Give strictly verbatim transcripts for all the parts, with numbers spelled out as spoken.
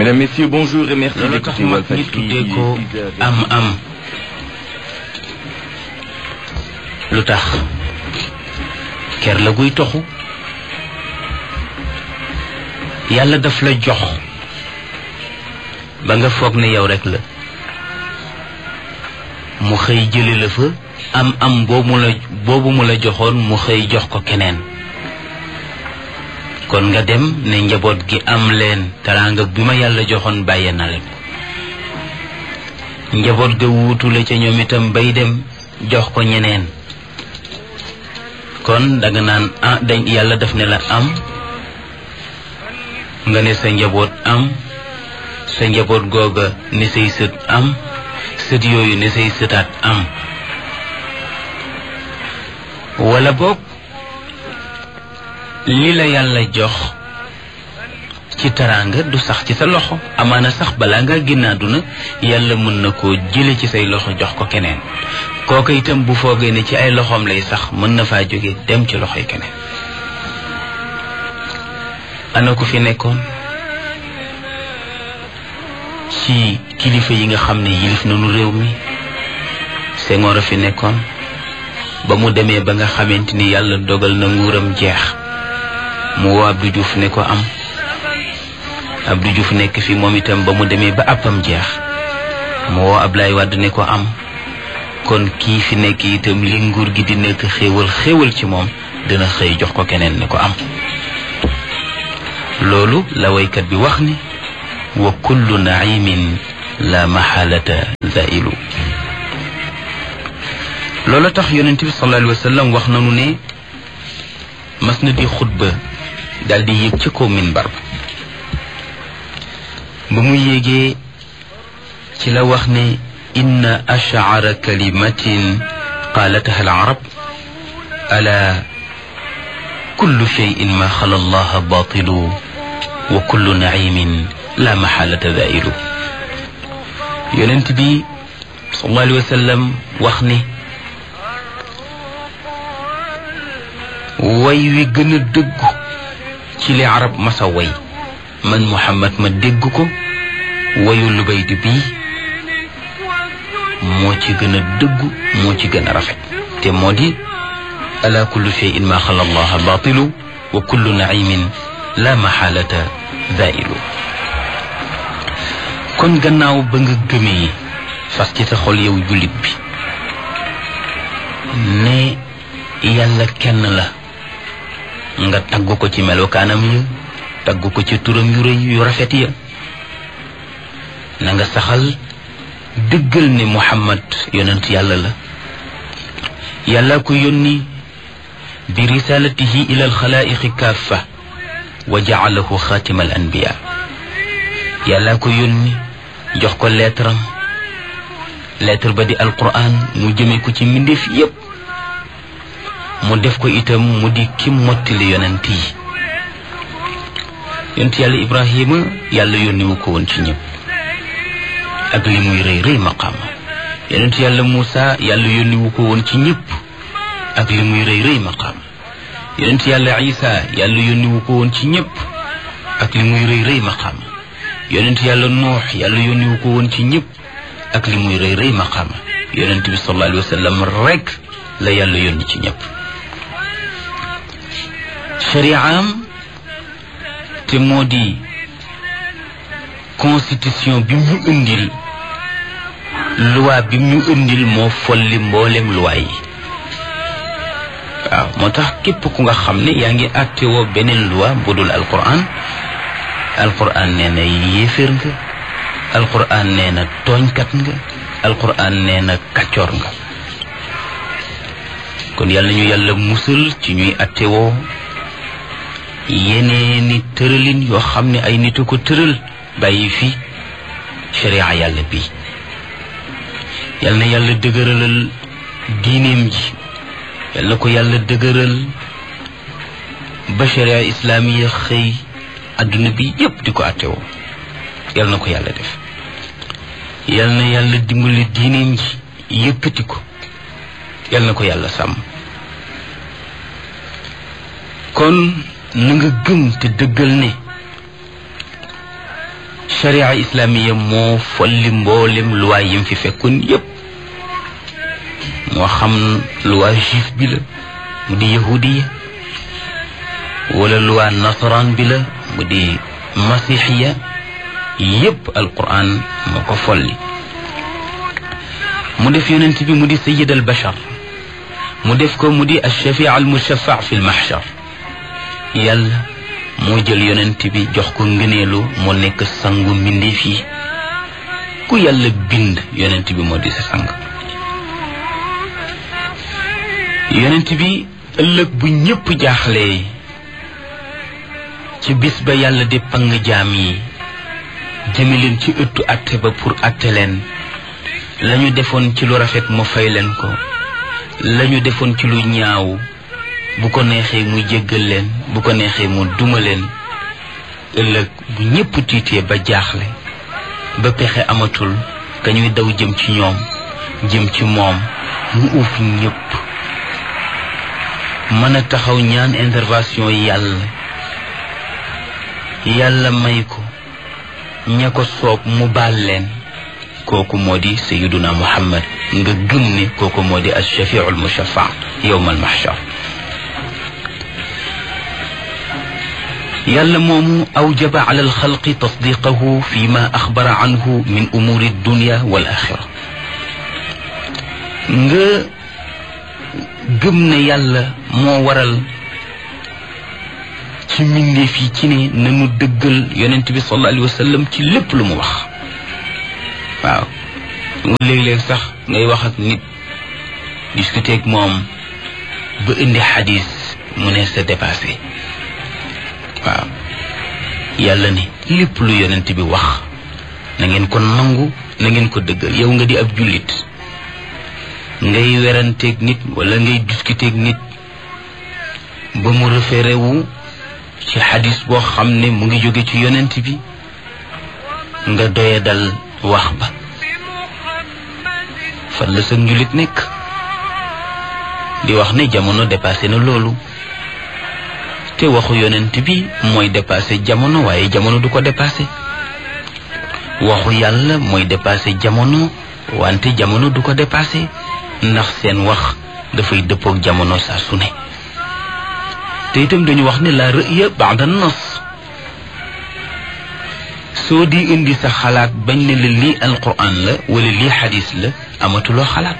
Mesdames, Messieurs, bonjour et merci loolu tax d'écouter mag ñi Walfadjri. tuddee ko am am lu tax ker la guy toxu yàlla daf la jox ba nga foog ne yow rek la mu xëy jële la fa am am boobu mu la boobu mu la joxoon mu xëy jox ko keneen kon nga dem ne njaboot gi am leen teraanga bi ma yàlla joxoon bàyyee na leen njaboot ga wuutu la ca ñoom itam bay dem jox ko ñeneen kon danga naan ah dañ yàlla daf ne la am nga ne sa njaboot am sa njaboot googa ne say sët am sët yooyu ne say sëtaat am wala boog li la yàlla jox ci teraanga du sax ci sa loxo amaana sax balaa ngaa génn àdduna yàlla mën na koo jële ci say loxo jox ko keneen kooku itam bu foogee ne ci ay loxoom lay sax mën na faa jóge dem ci loxoy keneen ana ko fi nekkoon ci kilifa yi nga xam ne yilif nañu réew mi Senghor a fi nekkoon ba mu demee ba nga xamante ni yàlla dogal na nguuram jeex mu woo Abdou Diouf ne ko am Abdou Diouf nekk fi moom itam ba mu demee ba àppam jeex mu woo Ablaye Wade ne ko am kon kii fi nekk itam li nguur gi di nekk xéewal xéewal ci moom dina xëy jox ko keneen ne ko am loolu la waykat bi wax ni wa kullu naimin la maxaalata zailu loolu tax yonent bi sallallahu alayhi wa sallam wax nanu ne mas na di xutba daal di yéeg ci kaw minbar ba mu yéegee ci la wax ne inna ash'ara kalimatin qaalataha al-arab ala kullu shay'in ma xala allaha batilu wa kullu naimin la maxaalata zailu yonent bi sallallahu alayhi wa sallam wax ne way wi gën a dëggu ci li arab masa way man Muhammad ma dégg ko wayu Lubayd bii moo ci gën a dëggu moo ci gën a rafet te moo di ala kullu shay'in ma xala allaha batilu wa kullu naimin la maxaalata zailu kon gannaaw ba nga gëmee fas ci sa xol yow jullit bi ne yàlla kenn la nga tagg ko ci melokaanam ya tagg ko ci turam yu rëy yu rafet ya na nga saxal dëggal ne Muhammad yonent yàlla la yàlla ko yónni bi risalatihi ila alxalaa'iqi kaffa wa ja'alahu xaatima al anbiya yàlla ko yónni jox ko lettre am lettre ba di alquran mu jëme ko ci mbindeef yépp mu def ko itam mu di ki mottali yonent yi yonent yàlla Ibrahima yàlla yónni wu ko woon ci ñëpp ak li muy rëy rëy maqaama yonent yàlla Muusa yàlla yónni wu ko woon ci ñëpp ak li muy rëy rëy maqaama yonent yàlla Isa yàlla yónni wu ko woon ci ñëpp ak li muy rëy rëy maqaama yonent yàlla Nuux yàlla yónni wu ko woon ci ñëpp ak li muy rëy rëy maqaama yonent bi sallallahu alayhi wa sallam rek la yàlla yónni ci ñëpp shari'am te moo di constitution bi mu indil loi bi mu indil moo folli mboolem loi yi waaw moo tax képp ku nga xam ne yaa ngi àtte woo beneen loi bu dul alquran alquran nee na yéeféer nga alquran nee na tooñkat nga alquran nee na kàccoor nga kon yàlla ñu yàlla musal ci ñuy àtte woo yeneeni tëralin yoo xam ne ay nit a ko tëral bàyyi fi sharia yàlla bi yal na yàlla dëgëralal diineem ji yal na ko yàlla dëgëral ba sharia islaamiya xëy adduna bi yépp di ko attewoo yal na ko yàlla def yal na yàlla dimbali diineem ji yëkkati ko yal na ko yàlla sàmm kon na nga gëm te dëggal ne sharia islamiya moo folli mboolem luwaa yim fi fekkoon yépp moo xam luwaa juif bi la mu di yahudiya wala luwaa nasaraan bi la mu di masixiya yépp alquran moo ko folli mu def yonent bi mu di sayyid al bashar mu def ko mu di alshafii al mushaffa fi lmahshar yàlla moo jël yonent bi jox ko ngëneelu moo nekk sangu mbindeef yi ku yàlla bind yonent bi moo di sa sang yonent bi ëllëg bu ñépp jaaxlee ci bis ba yàlla di pang jaam yi jëme leen ci ëttu atte ba pour atte leen lañu defoon ci lu rafet mu fay leen ko lañu defoon ci lu ñaaw bu ko neexee mu jéggal leen bu ko neexee mu duma leen ëllëg bu ñépp tiitee ba jaaxle ba pexe amatul ka ñuy daw jëm ci ñoom jëm ci moom mu uuf ñépp mën a taxaw ñaan intervention yàlla yàlla may ko ña ko soob mu baal leen kooku moo di sayyiduna muhammad nga gëm ne kooku moo di ash-shafi'ul mushaffa yawm al-mahshar yàlla moomu awjaba ala alxalqi tasdiqahu fi ma axbara anhu min umuri dunya wal axira nga gëm ne yàlla moo waral ci mbindeef yi ci ne nanu dëggal yonent bi sallallahu alayhi wa sallam ci lépp lu mu wax waaw léeg-léeg sax ngay wax ak nit discuter ak moom ba indi xadis mu ne sa dépassé waaw yàlla ne lépp lu yonent bi wax na ngeen ko nangu na ngeen ko dëggal yow nga di ab jullit ngay weranteeg nit wala ngay discuter ak nit ba mu référé wu ci xadis boo xam ne mu ngi jóge ci yonent bi nga doye dal wax ba fan la sa njulit nekk di wax ne jamono dépassé na loolu te waxu yonent bi mooy dépassé jamono waaye jamono du ko dépassé waxu yàlla mooy dépassé jamono wante jamono du ko dépassé ndax seen wax dafay dëppook jamono saa su ne te itam dañu wax ne la rëya ba'da nas soo di indi sa xalaat bañ ne la lii alquran la wala lii xadis la amatuloo xalaat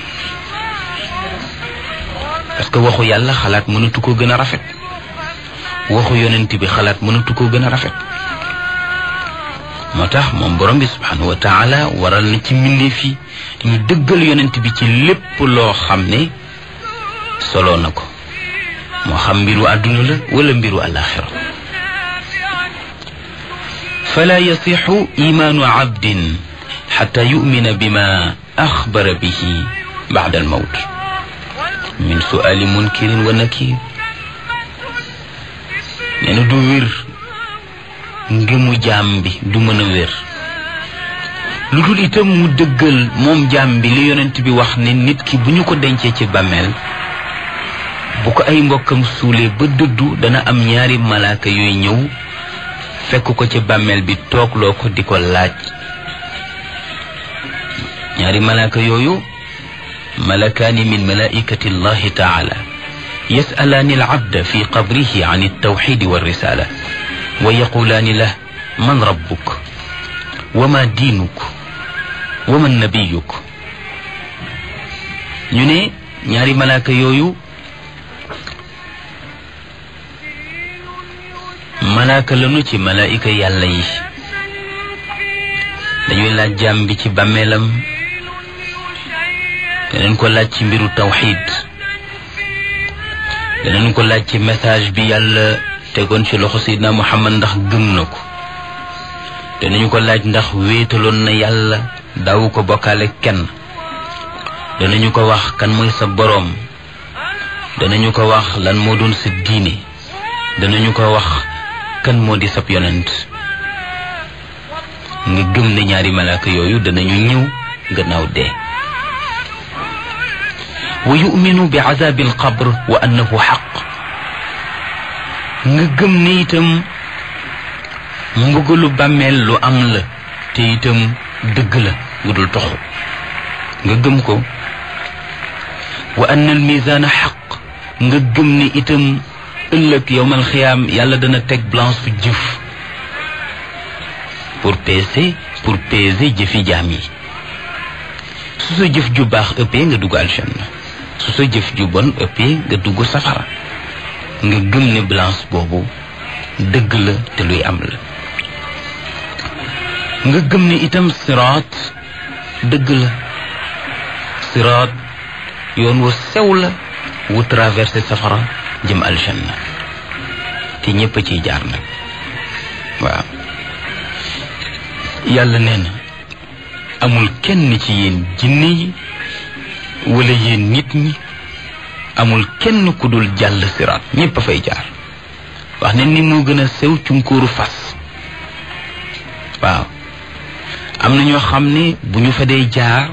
parce que waxu yàlla xalaat mënatu ko gën a rafet waxu yonent bi xalaat mënatu ko gën a rafet moo tax moom borom bi subhanahu wa taala waral na ci mbindeef yi ñu dëggal yonent bi ci lépp loo xam ne solo na ko moo xam mbiru àdduna la wala mbiru alaxira fala yasixu imaanu abdin xata yumina bima axbara bihi bacda almawt min suali munkirin wa nakir nee na du wér ngëmu jaam bi du mën a wér lu dul itam mu dëggal moom jaam bi li yonent bi wax ne nit ki bu ñu ko dencee ci bàmmeel bu ko ay mbokkam suulee ba dëddu dana am ñaari malaaka yooy ñëw fekk ko ci bàmmeel bi toogloo ko di ko laaj ñaari malaaka yooyu malakaani min malaikati llahi taala yas'alaani al-abda fi qabrihi an at-tawxid wa risala wa yaqulaani lah man rabbuk wa ma diinuk wa man nabiyuk ñu ne ñaari malaaka yooyu malaaka lanu ci malaayika yàlla yi dañuy laaj jaam bi ci bàmmeelam danañ ko laaj ci mbiru tawxid danañ ko laaj ci message bi yàlla tegoon ci loxo Seydina Muhammad ndax gëm na ko danañu ko laaj ndax wéetaloon na yàlla daawu ko bokkaale kenn danañu ko wax kan mooy sa boroom danañu ko wax lan moo doon sa diine danañu ko wax kan moo di sab yonent nga gëm ne ñaari malaaka yooyu danañu ñëw gannaaw dee wa yu'minu bi azabi alqabr wa annahu xaq nga gëm ne itam mbugalu bàmmeel lu am la te itam dëgg la gu dul toxu nga gëm ko wa anna al mizaana xaq nga gëm ne itam ëllëg yowmal xiyaam yàlla dana teg balance fu jëf pour peser pour peser jëfi jaam yi su sa jëf ju baax ëppee nga dugg aljanna su sa jëf ju bon ëppee nga dugg safara nga gëm ne balance boobu dëgg la te luy am la nga gëm ne itam siraat dëgg la siraat yoon wu sew la wu traversé safara jëm aljanna te ñépp a ciy jaar nag waaw yàlla nee na amul kenn ci yéen jinne yi wala yéen nit ñi amul kenn ku dul jàll siraat ñépp a fay jaar wax ne ni moo gën a sew cunkóoru fas waaw am na ñoo xam ne bu ñu fa dee jaar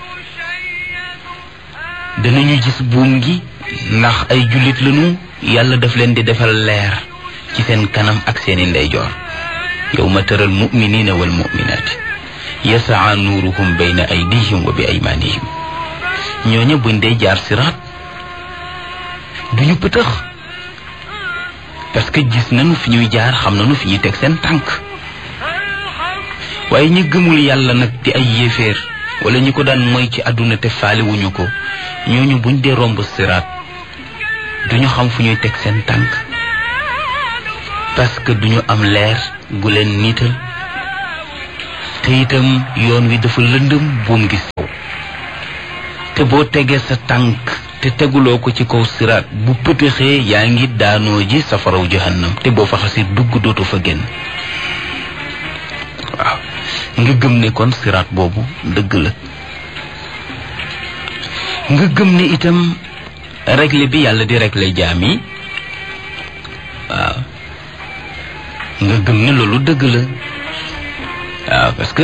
danañu gis buum gi ndax ay jullit lañu yàlla daf leen di defal leer ci seen kanam ak seeni ndeyjoor yawma taral mu'minina wal mu'minati yasaa nuuruhum bayna aydihim wa bi aymanihim ñooñu buñ dee jaar siraat duñu pëtëx parce que gis nañu fi ñuy jaar xam nañu fi ñuy teg seen tànk waaye ñi gëmul yàlla nag di ay yéeféer wala ñi ko daan mooy ci àdduna te faalewuñu ko ñooñu buñ dee romb siraat duñu xam fu ñuy teg seen tànk parce que duñu am leer gu leen niital te itam yoon wi dafa lëndëm buum gi sew te boo tegee sa tànk te teguloo ko ci kaw siraat bu pëtëxee yaa ngi daanoo ji safaraw jahannam te boo fa xasee dugg dootu fa génn waaw nga gëm ne kon siraat boobu dëgg la nga gëm ne itam règle bi yàlla di règle jaam yi waaw nga gëm ne loolu dëgg la waaw parce que